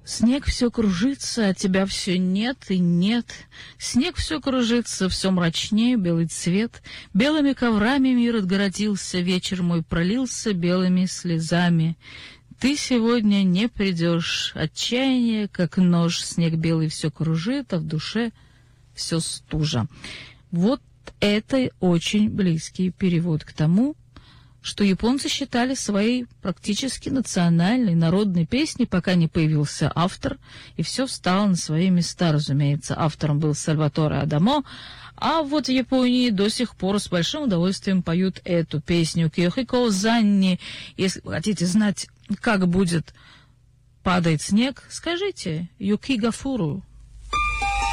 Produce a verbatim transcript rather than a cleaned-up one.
Снег все кружится, а тебя все нет и нет. Снег все кружится, все мрачнее, белый цвет. Белыми коврами мир отгородился, вечер мой пролился белыми слезами. Ты сегодня не придешь, отчаяние, как нож, снег белый все кружит, а в душе все стужа. Вот это очень близкий перевод к тому, что японцы считали своей практически национальной народной песней, пока не появился автор, и все встало на свои места, разумеется. Автором был Сальваторе Адамо, а вот в Японии до сих пор с большим удовольствием поют эту песню «Кёхико Занни». Если вы хотите знать, как будет падать снег, скажите «Юки Гафуру».